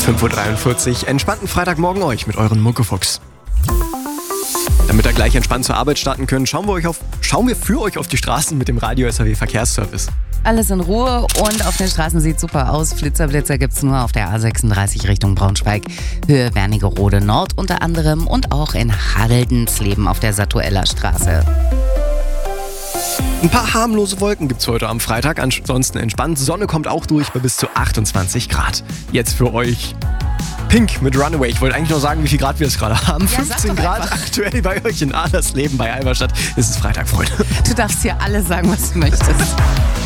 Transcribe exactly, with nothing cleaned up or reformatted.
fünf Uhr dreiundvierzig. Entspannten Freitagmorgen euch mit euren Muckefuchs. Damit ihr gleich entspannt zur Arbeit starten könnt, schauen wir, euch auf, schauen wir für euch auf die Straßen mit dem Radio S R W Verkehrsservice. Alles in Ruhe und auf den Straßen sieht super aus. Flitzer-Blitzer gibt's nur auf der A sechsunddreißig Richtung Braunschweig, Höhe Wernigerode Nord unter anderem und auch in Haldensleben auf der Satueller Straße. Ein paar harmlose Wolken gibt's heute am Freitag, ansonsten entspannt. Sonne kommt auch durch bei bis zu achtundzwanzig Grad. Jetzt für euch Pink mit Runaway. Ich wollte eigentlich noch sagen, wie viel Grad wir es gerade haben. Ja, fünfzehn Grad einfach. Aktuell bei euch in Adlersleben bei Alberstadt. Es ist Freitag, Freunde. Du darfst hier alles sagen, was du möchtest.